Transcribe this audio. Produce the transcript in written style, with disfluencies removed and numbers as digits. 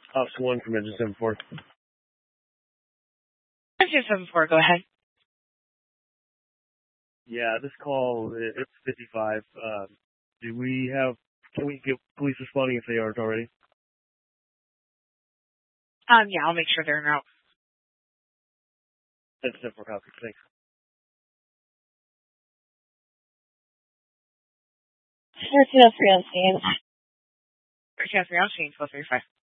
Officer 1 from Engine 74. Engine 74, go ahead. Yeah, this call, it's 55. Can we get police responding if they aren't already? Yeah, I'll make sure they're en route. Engine 74 copy, thanks. Personnel 3 on scene. Personnel 3 on scene, 435.